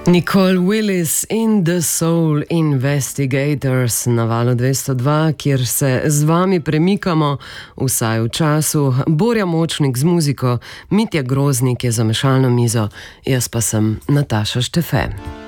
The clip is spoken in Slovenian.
Nicole Willis in The Soul Investigators na valu 202, kjer se z vami premikamo vsaj v času. Borja Močnik z muziko, Mitja Groznik je za mešalno mizo, jaz pa sem Nataša Štefe.